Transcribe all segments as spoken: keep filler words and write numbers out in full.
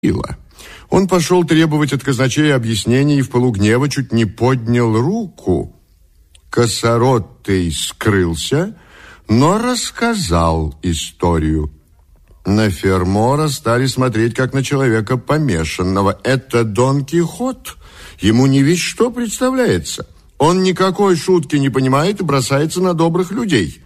Он пошел требовать от казначея объяснений и в пылу гнева чуть не поднял руку. Косоротый скрылся, но рассказал историю. На Фермора стали смотреть, как на человека помешанного. Это Дон Кихот. Ему не весть что представляется. Он никакой шутки не понимает и бросается на добрых людей.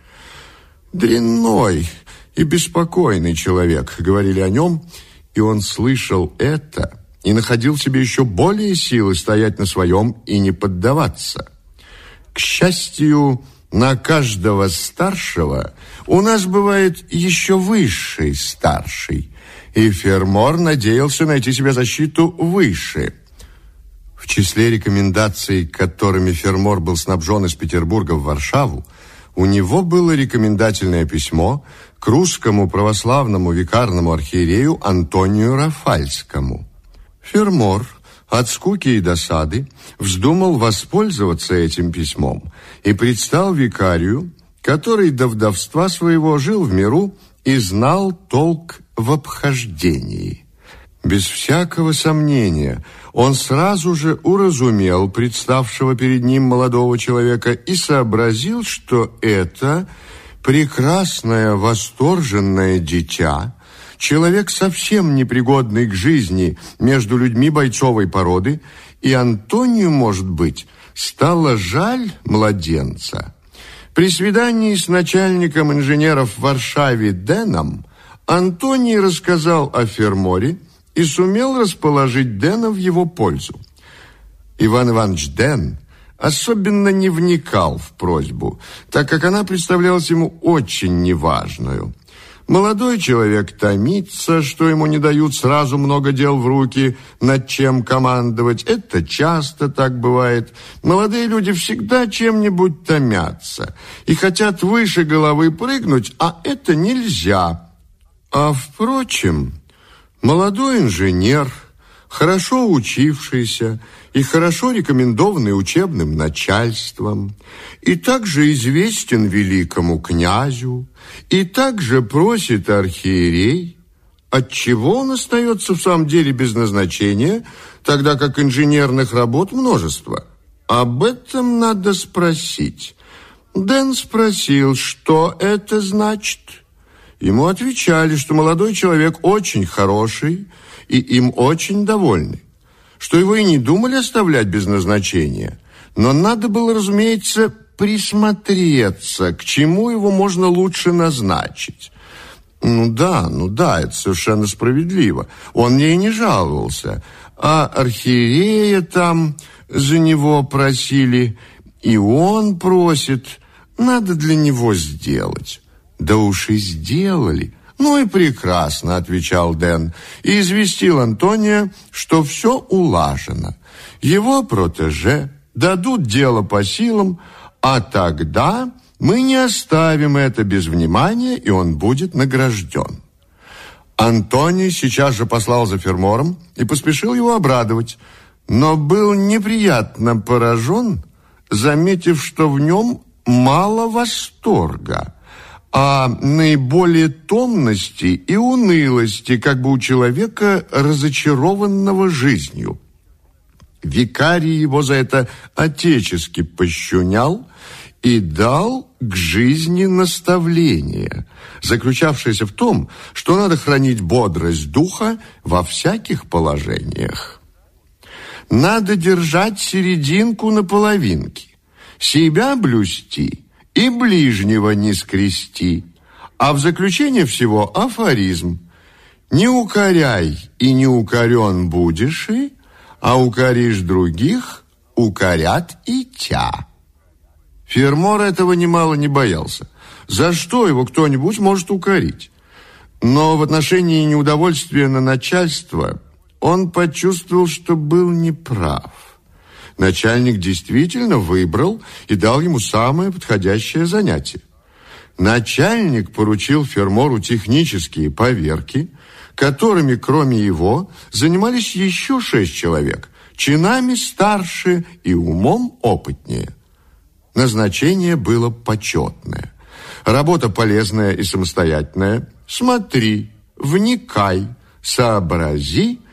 Дрянной и беспокойный человек, говорили о нем, и он слышал это и находил в себе еще более силы стоять на своем и не поддаваться. К счастью, на каждого старшего у нас бывает еще высший старший, и Фермор надеялся найти себе защиту выше. В числе рекомендаций, которыми Фермор был снабжен из Петербурга в Варшаву, у него было рекомендательное письмо к русскому православному викарному архиерею Антонию Рафальскому. Фермор от скуки и досады вздумал воспользоваться этим письмом и предстал викарию, который до вдовства своего жил в миру и знал толк в обхождении. Без всякого сомнения, он сразу же уразумел представшего перед ним молодого человека и сообразил, что это прекрасное, восторженное дитя, человек совсем непригодный к жизни между людьми бойцовой породы, и Антонию, может быть, стало жаль младенца. При свидании с начальником инженеров в Варшаве Деном Антоний рассказал о Ферморе и сумел расположить Дена в его пользу. Иван Иванович Ден особенно не вникал в просьбу, так как она представлялась ему очень неважную. Молодой человек томится, что ему не дают сразу много дел в руки, над чем командовать. Это часто так бывает. Молодые люди всегда чем-нибудь томятся и хотят выше головы прыгнуть, а это нельзя. А впрочем, молодой инженер, хорошо учившийся и хорошо рекомендованный учебным начальством, и также известен великому князю, и также просит архиерей, отчего он остается в самом деле без назначения, тогда как инженерных работ множество. Об этом надо спросить. Дэн спросил, что это значит. Ему отвечали, что молодой человек очень хороший и им очень довольны, что его и не думали оставлять без назначения, но надо было, разумеется, присмотреться, к чему его можно лучше назначить. Ну да, ну да, это совершенно справедливо. Он мне и не жаловался, а архиерея там за него просили, и он просит, надо для него сделать. Да уж и сделали. Ну и прекрасно, отвечал Дэн, и известил Антония, что все улажено. Его протеже дадут дело по силам, а тогда мы не оставим это без внимания, и он будет награжден. Антоний сейчас же послал за Фермором и поспешил его обрадовать, но был неприятно поражен, заметив, что в нем мало восторга, а наиболее томности и унылости, как бы у человека, разочарованного жизнью. Викарий его за это отечески пощунял и дал к жизни наставление, заключавшееся в том, что надо хранить бодрость духа во всяких положениях. Надо держать серединку на половинке, себя блюсти и ближнего не скрести, а в заключение всего афоризм: «Не укоряй, и не укорен будешь, и, а укоришь других, укорят и тя». Фермор этого немало не боялся. За что его кто-нибудь может укорить? Но в отношении неудовольствия на начальство он почувствовал, что был неправ. Начальник действительно выбрал и дал ему самое подходящее занятие. Начальник поручил Фермору технические поверки, которыми, кроме его, занимались еще шесть человек, чинами старше и умом опытнее. Назначение было почетное. Работа полезная и самостоятельная. Смотри, вникай, сообрази